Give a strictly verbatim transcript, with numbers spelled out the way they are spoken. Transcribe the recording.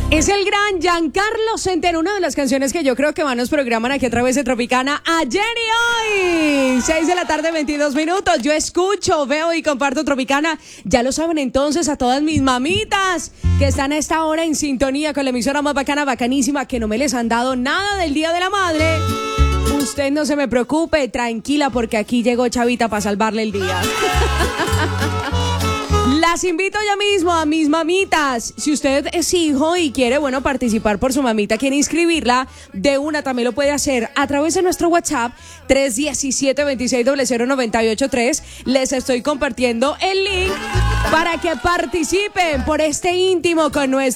Es el gran Giancarlo Centeno, una de las canciones que yo creo que más nos programan aquí a través de Tropicana ayer y hoy. seis de la tarde, veintidós minutos. Yo escucho, veo y comparto Tropicana. Ya lo saben entonces a todas mis mamitas que están a esta hora en sintonía con la emisora más bacana, bacanísima, que no me les han dado nada del Día de la Madre. Usted no se me preocupe, tranquila, porque aquí llegó Chavita para salvarle el día. Las invito ya mismo a mis mamitas. Si usted es hijo y quiere, bueno, participar por su mamita, quiere inscribirla, de una también lo puede hacer a través de nuestro WhatsApp tres uno siete, dos seis cero cero nueve ocho tres. Les estoy compartiendo el link para que participen por este íntimo con nuestro